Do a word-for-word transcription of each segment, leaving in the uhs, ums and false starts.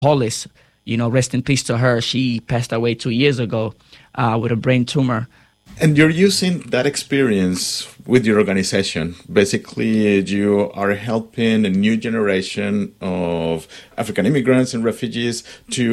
Hollis, you know, rest in peace to her. She passed away two years ago uh, with a brain tumor. And you're using that experience with your organization. Basically, you are helping a new generation of African immigrants and refugees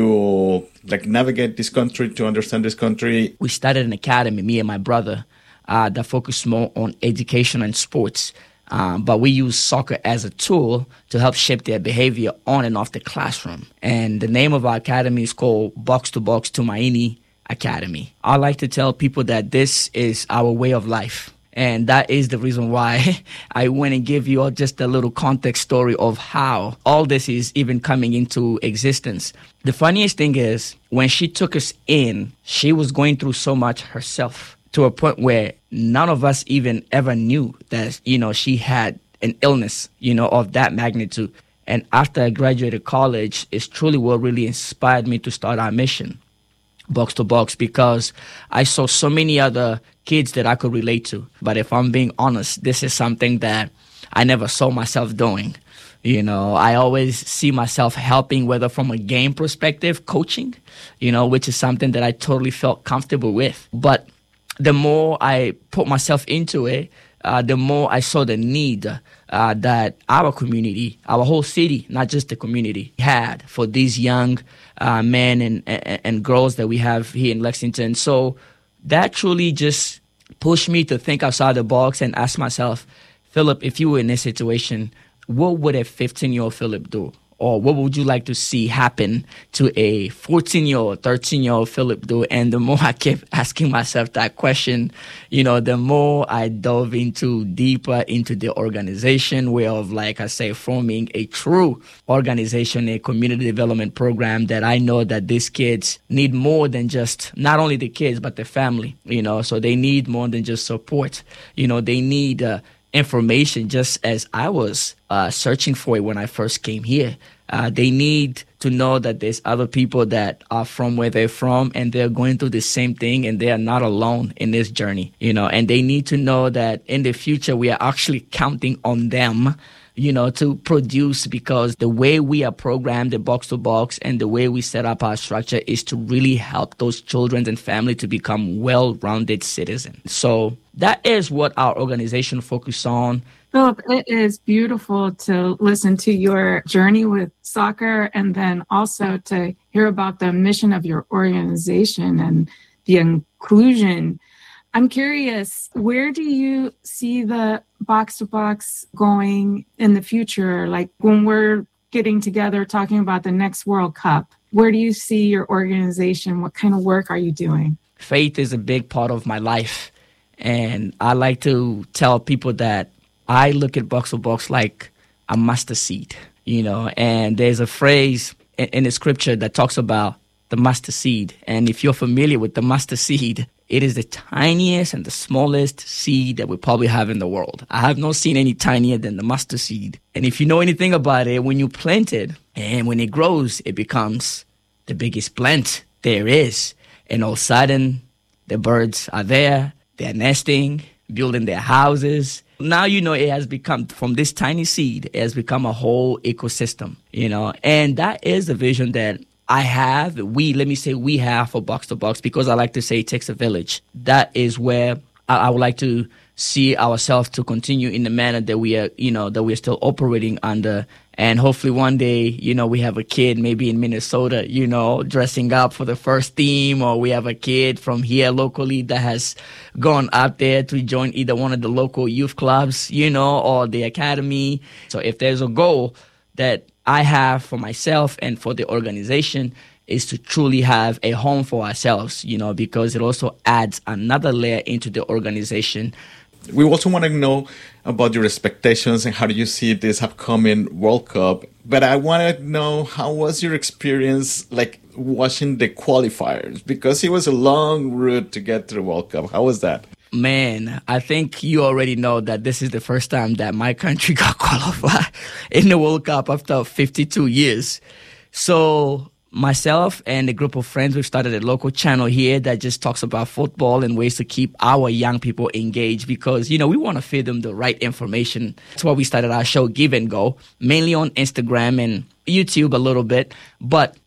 to like navigate this country, to understand this country. We started an academy, me and my brother, uh, that focused more on education and sports. Um, but we use soccer as a tool to help shape their behavior on and off the classroom. And the name of our academy is called Box to Box Tumaini Academy. I like to tell people that this is our way of life. And that is the reason why I went and give you all just a little context story of how all this is even coming into existence. The funniest thing is, when she took us in, she was going through so much herself to a point where none of us even ever knew that, you know, she had an illness, you know, of that magnitude. And after I graduated college, it's truly what really inspired me to start our mission, Box to Box, because I saw so many other kids that I could relate to. But if I'm being honest, this is something that I never saw myself doing. You know, I always see myself helping, whether from a game perspective, coaching, you know, which is something that I totally felt comfortable with. But the more I put myself into it, uh, the more I saw the need uh, that our community, our whole city, not just the community, had for these young uh, men and, and, and girls that we have here in Lexington. So that truly just pushed me to think outside the box and ask myself, Philip, if you were in this situation, what would a fifteen-year-old Philip do? Or what would you like to see happen to a fourteen-year-old, thirteen-year-old Philip do? And the more I kept asking myself that question, you know, the more I dove into deeper into the organization way of, like I say, forming a true organization, a community development program that I know that these kids need more than just, not only the kids, but the family, you know, so they need more than just support. You know, they need uh, information just as I was uh, searching for it when I first came here. Uh, they need to know that there's other people that are from where they're from and they're going through the same thing and they are not alone in this journey, you know, and they need to know that in the future we are actually counting on them, you know, to produce, because the way we are programmed at Box to Box and the way we set up our structure is to really help those children and family to become well-rounded citizens. So that is what our organization focuses on. Philip, it is beautiful to listen to your journey with soccer and then also to hear about the mission of your organization and the inclusion. I'm curious, where do you see the Box to Box going in the future? Like when we're getting together talking about the next World Cup, where do you see your organization? What kind of work are you doing? Faith is a big part of my life. And I like to tell people that I look at Box to Box like a mustard seed, you know, and there's a phrase in, in the scripture that talks about the mustard seed. And if you're familiar with the mustard seed, it is the tiniest and the smallest seed that we probably have in the world. I have not seen any tinier than the mustard seed. And if you know anything about it, when you plant it and when it grows, it becomes the biggest plant there is. And all of a sudden, the birds are there, they're nesting, building their houses. Now, you know, it has become, from this tiny seed, it has become a whole ecosystem, you know, and that is the vision that I have, we, let me say we have for Box to Box, because I like to say it takes a village. That is where I, I would like to see ourselves to continue in the manner that we are, you know, that we're still operating under. And hopefully one day, you know, we have a kid maybe in Minnesota, you know, dressing up for the first team, or we have a kid from here locally that has gone out there to join either one of the local youth clubs, you know, or the academy. So if there's a goal that I have for myself and for the organization is to truly have a home for ourselves, you know, because it also adds another layer into the organization. We also want to know about your expectations and how do you see this upcoming World Cup. But I want to know, how was your experience like watching the qualifiers? Because it was a long route to get to the World Cup. How was that? Man, I think you already know that this is the first time that my country got qualified in the World Cup after fifty-two years. So myself and a group of friends, we've started a local channel here that just talks about football and ways to keep our young people engaged because, you know, we want to feed them the right information. That's why we started our show Give and Go, mainly on Instagram and YouTube a little bit. But